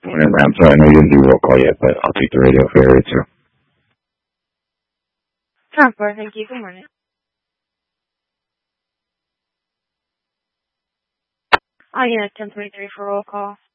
Morning, I'm sorry, I know you didn't do roll call yet, but I'll take the radio for area 2. Thank you. Good morning. Yeah, 1023 for roll call.